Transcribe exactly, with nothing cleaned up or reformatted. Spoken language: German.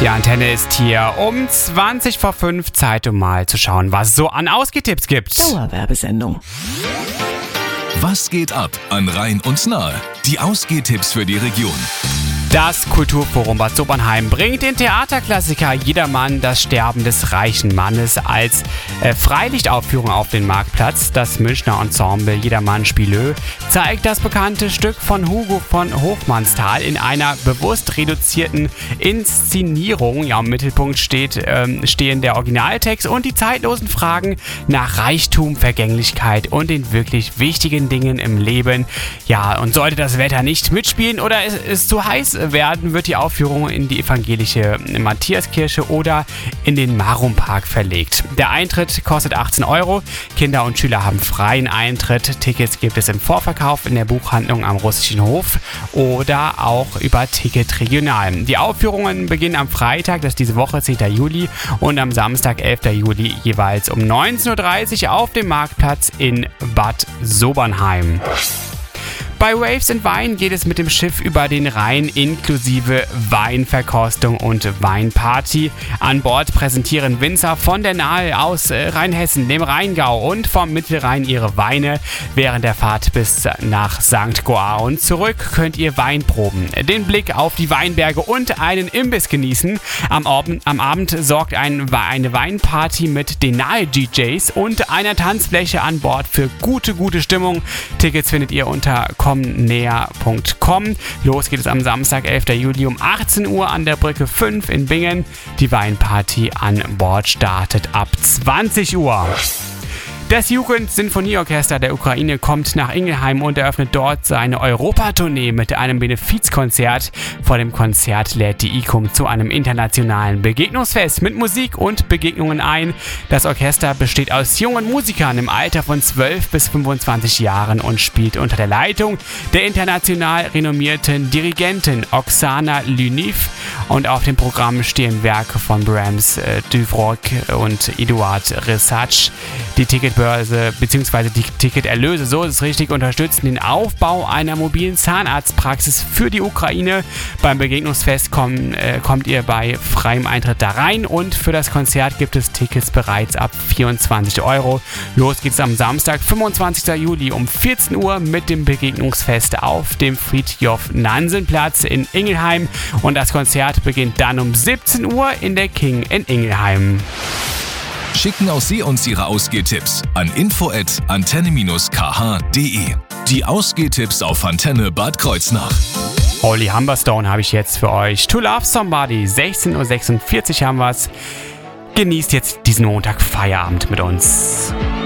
Die Antenne ist hier um zwanzig vor fünf. Zeit, um mal zu schauen, was es so an Ausgehtipps gibt. Dauerwerbesendung. Was geht ab an Rhein und Nahe? Die Ausgehtipps für die Region. Das Kulturforum Bad Sobernheim bringt den Theaterklassiker Jedermann, das Sterben des reichen Mannes als äh, Freilichtaufführung auf den Marktplatz. Das Münchner Ensemble Jedermann Spielö zeigt das bekannte Stück von Hugo von Hofmannsthal in einer bewusst reduzierten Inszenierung. Ja, im Mittelpunkt steht, ähm, stehen der Originaltext und die zeitlosen Fragen nach Reichtum, Vergänglichkeit und den wirklich wichtigen Dingen im Leben. Ja, und sollte das Wetter nicht mitspielen oder es ist zu heiß werden, wird die Aufführung in die evangelische Matthiaskirche oder in den Marumpark verlegt. Der Eintritt kostet achtzehn Euro. Kinder und Schüler haben freien Eintritt. Tickets gibt es im Vorverkauf in der Buchhandlung am Russischen Hof oder auch über Ticket Regional. Die Aufführungen beginnen am Freitag, das ist diese Woche, zehnten Juli, und am Samstag, elften Juli, jeweils um neunzehn Uhr dreißig auf dem Marktplatz in Bad Sobernheim. Bei Waves and Wine geht es mit dem Schiff über den Rhein inklusive Weinverkostung und Weinparty. An Bord präsentieren Winzer von der Nahe aus Rheinhessen, dem Rheingau und vom Mittelrhein ihre Weine. Während der Fahrt bis nach Sankt Goar und zurück könnt ihr Wein proben, den Blick auf die Weinberge und einen Imbiss genießen. Am Abend, am Abend sorgt ein, eine Weinparty mit den Nahe-D Js und einer Tanzfläche an Bord für gute, gute Stimmung. Tickets findet ihr unter näher punkt com. Los geht es am Samstag, elften Juli um achtzehn Uhr an der Brücke fünf in Bingen. Die Weinparty an Bord startet ab zwanzig Uhr. Das Jugendsinfonieorchester der Ukraine kommt nach Ingelheim und eröffnet dort seine Europatournee mit einem Benefizkonzert. Vor dem Konzert lädt die I C U M zu einem internationalen Begegnungsfest mit Musik und Begegnungen ein. Das Orchester besteht aus jungen Musikern im Alter von zwölf bis fünfundzwanzig Jahren und spielt unter der Leitung der international renommierten Dirigentin Oksana Lyniv. Und auf dem Programm stehen Werke von Brahms, äh, Dvorak und Eduard Ressach. Die Ticketbörse bzw. die Ticketerlöse, so ist es richtig, unterstützen den Aufbau einer mobilen Zahnarztpraxis für die Ukraine. Beim Begegnungsfest kommen, äh, kommt ihr bei freiem Eintritt da rein und für das Konzert gibt es Tickets bereits ab vierundzwanzig Euro. Los geht's am Samstag, fünfundzwanzigsten Juli um vierzehn Uhr mit dem Begegnungsfest auf dem Fridtjof-Nansen-Platz in Ingelheim und das Konzert beginnt dann um siebzehn Uhr in der King in Ingelheim. Schicken auch Sie uns Ihre Ausgehtipps an info at antenne dash k h punkt d e. Die Ausgehtipps auf Antenne Bad Kreuznach. Holy Humberstone habe ich jetzt für euch. To Love Somebody, sechzehn Uhr sechsundvierzig haben wir's. Genießt jetzt diesen Montag Feierabend mit uns.